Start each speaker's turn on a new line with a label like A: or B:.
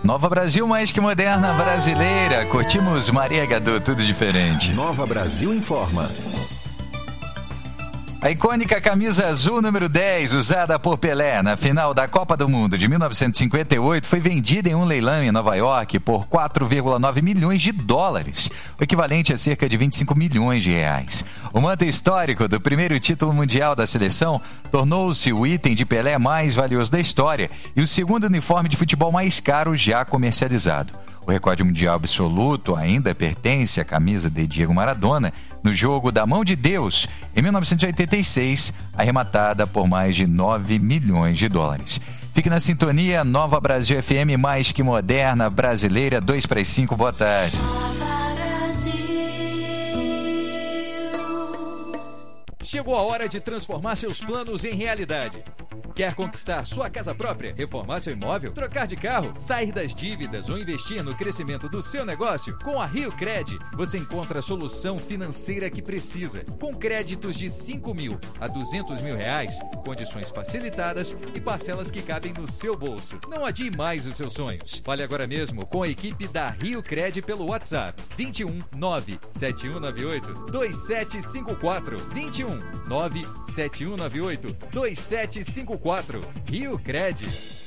A: Nova Brasil mais que moderna brasileira. Curtimos Maria Gadu, tudo diferente.
B: Nova Brasil informa.
A: A icônica camisa azul número 10, usada por Pelé na final da Copa do Mundo de 1958, foi vendida em um leilão em Nova York por 4,9 milhões de dólares, o equivalente a cerca de 25 milhões de reais. O manto histórico do primeiro título mundial da seleção tornou-se o item de Pelé mais valioso da história e o segundo uniforme de futebol mais caro já comercializado. O recorde mundial absoluto ainda pertence à camisa de Diego Maradona no jogo da Mão de Deus, em 1986, arrematada por mais de 9 milhões de dólares. Fique na sintonia, Nova Brasil FM, mais que moderna, brasileira, 2 para as 5, boa tarde.
C: Chegou a hora de transformar seus planos em realidade. Quer conquistar sua casa própria, reformar seu imóvel, trocar de carro, sair das dívidas ou investir no crescimento do seu negócio? Com a Rio Cred, você encontra a solução financeira que precisa. Com créditos de 5 mil a 200 mil reais, condições facilitadas e parcelas que cabem no seu bolso. Não adie mais os seus sonhos. Fale agora mesmo com a equipe da Rio Cred pelo WhatsApp 21 97198 2754 21 97198 2754. Rio Cred.